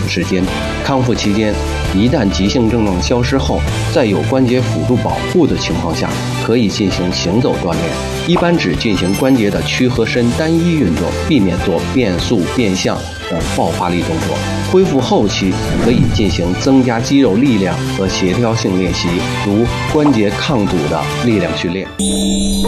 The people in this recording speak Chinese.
时间。康复期间，一旦急性症状消失后，在有关节辅助保护的情况下，可以进行行走锻炼，一般只进行关节的屈和伸单一运动，避免做变速、变向等爆发力动作。恢复后期可以进行增加肌肉力量和协调性练习，如关节抗阻的力量训练。